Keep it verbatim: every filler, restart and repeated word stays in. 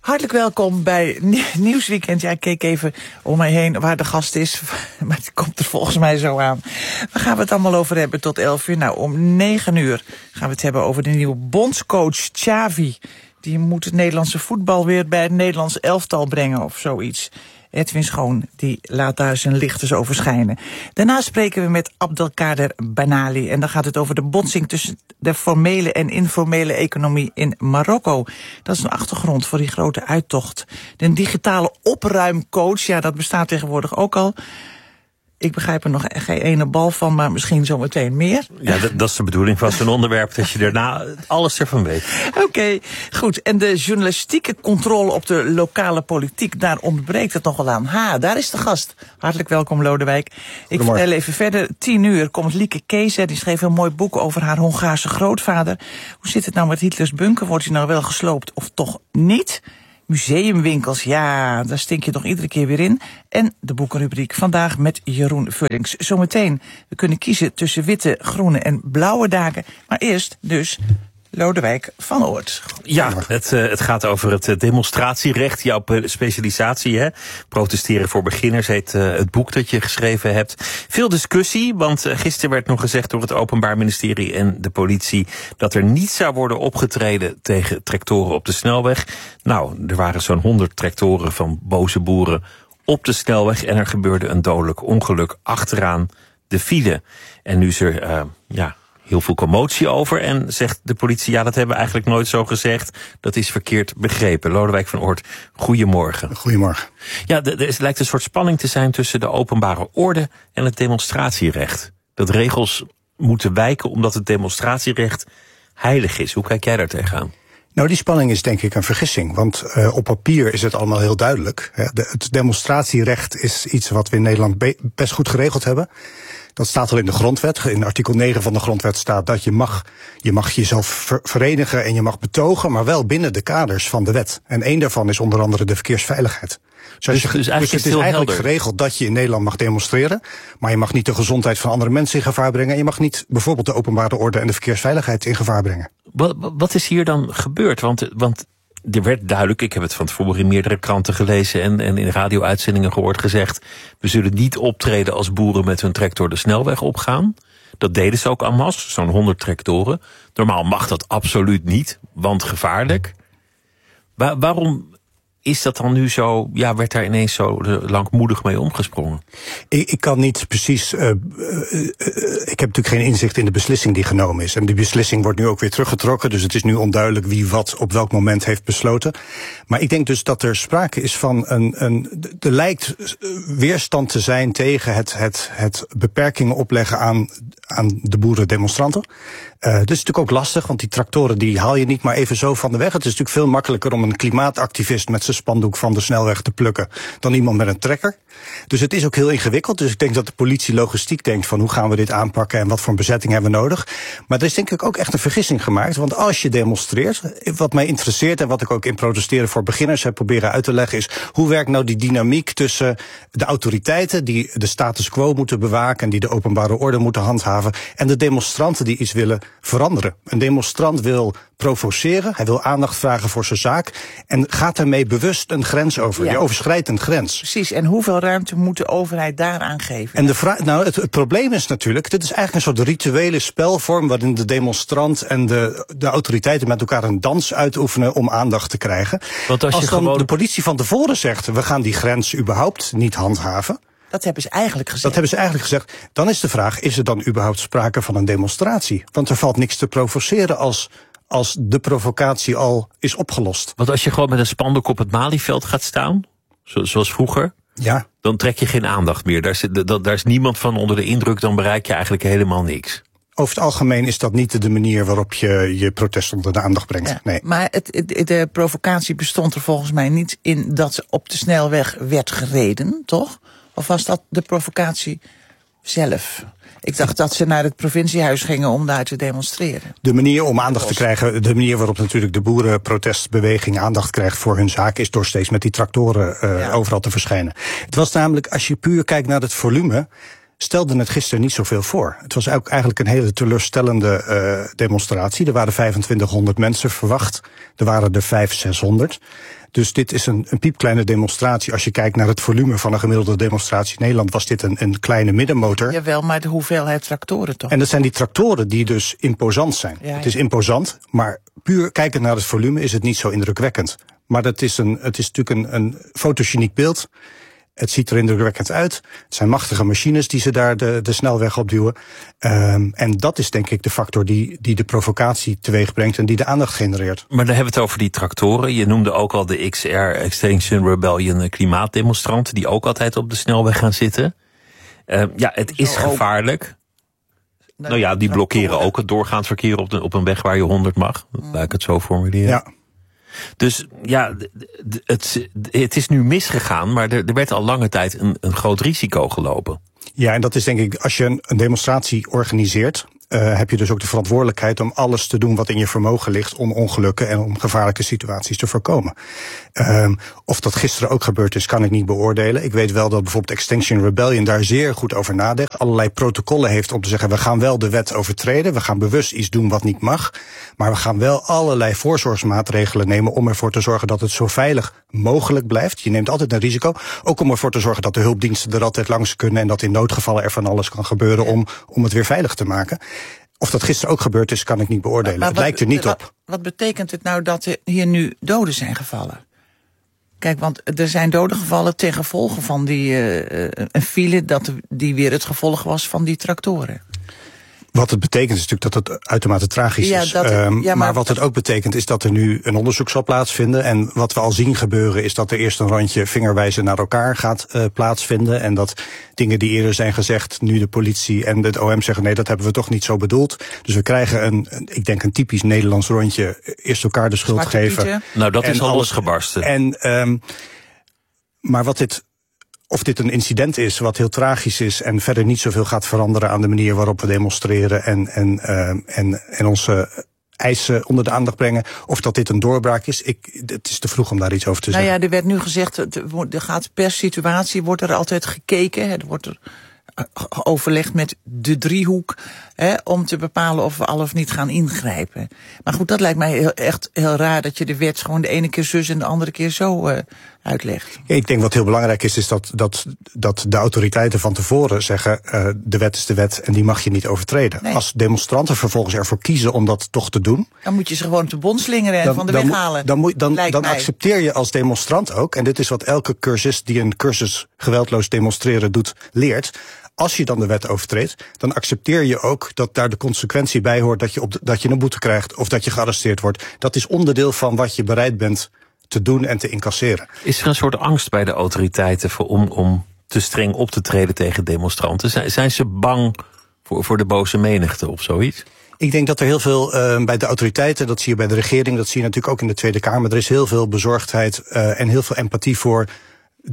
Hartelijk welkom bij Nieuwsweekend. Ja, ik keek even om mij heen waar de gast is, maar die komt er volgens mij zo aan. Waar gaan we het allemaal over hebben tot elf uur? Nou, om negen uur gaan we het hebben over de nieuwe bondscoach Xavi. Die moet het Nederlandse voetbal weer bij het Nederlands elftal brengen of zoiets. Edwin Schoon, die laat daar zijn licht eens over schijnen. Daarna spreken we met Abdelkader Banali. En dan gaat het over de botsing tussen de formele en informele economie in Marokko. Dat is een achtergrond voor die grote uittocht. De digitale opruimcoach, ja, dat bestaat tegenwoordig ook al. Ik begrijp er nog geen ene bal van, maar misschien zometeen meer. Ja, dat, dat is de bedoeling van zo'n onderwerp, dat je daarna alles ervan weet. Oké, okay, goed. En de journalistieke controle op de lokale politiek, daar ontbreekt het nogal aan. Ha, daar is de gast. Hartelijk welkom, Lodewijk. Ik vertel even verder. Tien uur komt Lieke Keizer, die schreef een mooi boek over haar Hongaarse grootvader. Hoe zit het nou met Hitlers bunker? Wordt hij nou wel gesloopt of toch niet? Museumwinkels, ja, daar stink je toch iedere keer weer in. En de boekenrubriek vandaag met Jeroen Vullings. Zometeen, we kunnen kiezen tussen witte, groene en blauwe daken. Maar eerst dus Lodewijk van Oort. Ja, het, uh, het gaat over het demonstratierecht, jouw specialisatie, hè? Protesteren voor beginners heet uh, het boek dat je geschreven hebt. Veel discussie, want uh, gisteren werd nog gezegd door het Openbaar Ministerie en de politie dat er niet zou worden opgetreden tegen tractoren op de snelweg. Nou, er waren zo'n honderd tractoren van boze boeren op de snelweg en er gebeurde een dodelijk ongeluk achteraan de file. En nu is er, uh, ja... heel veel commotie over en zegt de politie, ja, dat hebben we eigenlijk nooit zo gezegd. Dat is verkeerd begrepen. Lodewijk van Oort, goedemorgen. Goedemorgen. Ja, er, er lijkt een soort spanning te zijn tussen de openbare orde en het demonstratierecht. Dat regels moeten wijken omdat het demonstratierecht heilig is. Hoe kijk jij daar tegenaan? Nou, die spanning is denk ik een vergissing, want uh, op papier is het allemaal heel duidelijk. De, het demonstratierecht is iets wat we in Nederland be- best goed geregeld hebben. Dat staat al in de grondwet. In artikel negen van de grondwet staat dat je mag, je mag jezelf ver- verenigen en je mag betogen, maar wel binnen de kaders van de wet. En één daarvan is onder andere de verkeersveiligheid. Dus, dus, dus, dus het is, is eigenlijk helder. Geregeld dat je in Nederland mag demonstreren, maar je mag niet de gezondheid van andere mensen in gevaar brengen en je mag niet bijvoorbeeld de openbare orde en de verkeersveiligheid in gevaar brengen. Wat, wat is hier dan gebeurd? Want, want er werd duidelijk, ik heb het van tevoren in meerdere kranten gelezen en, en in radio-uitzendingen gehoord gezegd, we zullen niet optreden als boeren met hun tractor de snelweg opgaan. Dat deden ze ook en masse, zo'n honderd tractoren. Normaal mag dat absoluut niet, want gevaarlijk. Wa- waarom is dat dan nu zo, ja, werd daar ineens zo langmoedig mee omgesprongen? Ik, ik kan niet precies, uh, uh, uh, ik heb natuurlijk geen inzicht in de beslissing die genomen is. En die beslissing wordt nu ook weer teruggetrokken, dus het is nu onduidelijk wie wat op welk moment heeft besloten. Maar ik denk dus dat er sprake is van een, een er lijkt weerstand te zijn tegen het, het, het beperkingen opleggen aan, aan de boerendemonstranten. Uh, dat is natuurlijk ook lastig, want die tractoren die haal je niet maar even zo van de weg. Het is natuurlijk veel makkelijker om een klimaatactivist met zijn spandoek van de snelweg te plukken dan iemand met een trekker. Dus het is ook heel ingewikkeld. Dus ik denk dat de politie logistiek denkt van hoe gaan we dit aanpakken en wat voor een bezetting hebben we nodig. Maar er is denk ik ook echt een vergissing gemaakt. Want als je demonstreert, wat mij interesseert en wat ik ook in Protesteren voor Beginners heb proberen uit te leggen is hoe werkt nou die dynamiek tussen de autoriteiten die de status quo moeten bewaken en die de openbare orde moeten handhaven en de demonstranten die iets willen veranderen. Een demonstrant wil provoceren, hij wil aandacht vragen voor zijn zaak en gaat daarmee bewust een grens over. Ja. Je overschrijdt een grens. Precies, en hoeveel ruimte moet de overheid daaraan geven? En de vraag, nou, het, het probleem is natuurlijk, dit is eigenlijk een soort rituele spelvorm waarin de demonstrant en de, de autoriteiten met elkaar een dans uitoefenen om aandacht te krijgen. Want als, als je dan gewoon de politie van tevoren zegt, we gaan die grens überhaupt niet handhaven. Dat hebben ze eigenlijk gezegd. Dat hebben ze eigenlijk gezegd. Dan is de vraag, is er dan überhaupt sprake van een demonstratie? Want er valt niks te provoceren als, als de provocatie al is opgelost. Want als je gewoon met een spandoek op het Malieveld gaat staan, zoals vroeger, ja, dan trek je geen aandacht meer. Daar is, daar is niemand van onder de indruk, dan bereik je eigenlijk helemaal niks. Over het algemeen is dat niet de manier waarop je je protest onder de aandacht brengt. Ja, nee. Maar het, het, de provocatie bestond er volgens mij niet in dat ze op de snelweg werd gereden, toch? Of was dat de provocatie zelf? Ik dacht dat ze naar het provinciehuis gingen om daar te demonstreren. De manier om aandacht te krijgen, de manier waarop natuurlijk de boerenprotestbeweging aandacht krijgt voor hun zaak, is door steeds met die tractoren uh, ja. overal te verschijnen. Het was namelijk, als je puur kijkt naar het volume, stelde het gisteren niet zoveel voor. Het was ook eigenlijk een hele teleurstellende uh, demonstratie. Er waren vijfentwintighonderd mensen verwacht. Er waren er vijfhonderd, zeshonderd. Dus dit is een, een piepkleine demonstratie. Als je kijkt naar het volume van een gemiddelde demonstratie in Nederland, was dit een, een kleine middenmotor. Jawel, maar de hoeveelheid tractoren toch? En dat zijn die tractoren die dus imposant zijn. Ja, ja. Het is imposant, maar puur kijkend naar het volume is het niet zo indrukwekkend. Maar dat is een, het is natuurlijk een, een fotogeniek beeld. Het ziet er indrukwekkend uit. Het zijn machtige machines die ze daar de, de snelweg op duwen. Um, en dat is denk ik de factor die, die de provocatie teweeg brengt en die de aandacht genereert. Maar dan hebben we het over die tractoren. Je noemde ook al de X R, Extinction Rebellion, klimaatdemonstranten, die ook altijd op de snelweg gaan zitten. Uh, ja, het is Zo gevaarlijk. Nee, nou ja, die blokkeren tractoren. ook het doorgaand verkeer op, de, op een weg waar je honderd mag. Laat ik het zo formuleren. Ja. Dus ja, het, het is nu misgegaan, maar er, er werd al lange tijd een, een groot risico gelopen. Ja, en dat is denk ik, als je een, een demonstratie organiseert, uh, heb je dus ook de verantwoordelijkheid om alles te doen wat in je vermogen ligt om ongelukken en om gevaarlijke situaties te voorkomen. Um, of dat gisteren ook gebeurd is, kan ik niet beoordelen. Ik weet wel dat bijvoorbeeld Extinction Rebellion daar zeer goed over nadenkt. Allerlei protocollen heeft om te zeggen, we gaan wel de wet overtreden. We gaan bewust iets doen wat niet mag. Maar we gaan wel allerlei voorzorgsmaatregelen nemen om ervoor te zorgen dat het zo veilig mogelijk blijft. Je neemt altijd een risico. Ook om ervoor te zorgen dat de hulpdiensten er altijd langs kunnen en dat in noodgevallen er van alles kan gebeuren om, om het weer veilig te maken. Of dat gisteren ook gebeurd is, kan ik niet beoordelen. Maar het wat, lijkt er niet wat, op. Wat betekent het nou dat er hier nu doden zijn gevallen? Kijk, want er zijn doden gevallen ten gevolge van die, uh, een file dat die weer het gevolg was van die tractoren. Wat het betekent is natuurlijk dat het uitermate tragisch Ja, is. dat, um, ja, maar, maar wat het ook betekent is dat er nu een onderzoek zal plaatsvinden. En wat we al zien gebeuren is dat er eerst een randje vingerwijzen naar elkaar gaat uh, plaatsvinden. En dat dingen die eerder zijn gezegd, nu de politie en het O M zeggen, nee, dat hebben we toch niet zo bedoeld. Dus we krijgen een, een ik denk een typisch Nederlands rondje, eerst elkaar de schuld Zwarte geven. Pieten. Nou, dat is En al alles- losgebarsten. En, um, maar wat dit, of dit een incident is wat heel tragisch is en verder niet zoveel gaat veranderen aan de manier waarop we demonstreren en, en, uh, en, en onze eisen onder de aandacht brengen, of dat dit een doorbraak is, ik, het is te vroeg om daar iets over te Nou zeggen. ja, er werd nu gezegd, er wordt- er gaat per situatie wordt er altijd gekeken. Hè, er wordt er uh, overlegd met de driehoek, hè, om te bepalen of we al of niet gaan ingrijpen. Maar goed, dat lijkt mij heel, echt heel raar dat je de wet gewoon de ene keer zus en de andere keer zo uh, uitlegt. Ik denk wat heel belangrijk is, is dat, dat, dat de autoriteiten van tevoren zeggen, uh, de wet is de wet en die mag je niet overtreden. Nee. Als demonstranten vervolgens ervoor kiezen om dat toch te doen, Dan moet je ze gewoon op de bond slingeren en van de weg moet- halen. Dan, moet, dan, lijkt dan mij. accepteer je als demonstrant ook, en dit is wat elke cursus die een cursus geweldloos demonstreren doet, leert. Als je dan de wet overtreedt, dan accepteer je ook dat daar de consequentie bij hoort dat je, op de, dat je een boete krijgt of dat je gearresteerd wordt. Dat is onderdeel van wat je bereid bent te doen en te incasseren. Is er een soort angst bij de autoriteiten voor, om, om te streng op te treden tegen demonstranten? Zijn, zijn ze bang voor, voor de boze menigte of zoiets? Ik denk dat er heel veel uh, bij de autoriteiten, dat zie je bij de regering, dat zie je natuurlijk ook in de Tweede Kamer. Er is heel veel bezorgdheid uh, en heel veel empathie voor